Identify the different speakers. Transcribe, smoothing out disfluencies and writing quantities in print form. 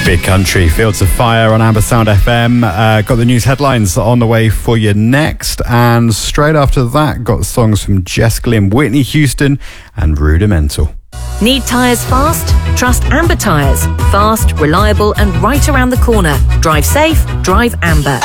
Speaker 1: Big Country, Fields of Fire on Amber Sound FM. Got the news headlines on the way for you next. And straight after that, got songs from Jess Glynn, Whitney Houston and Rudimental.
Speaker 2: Need tyres fast? Trust Amber Tyres. Fast, reliable and right around the corner. Drive safe, drive Amber.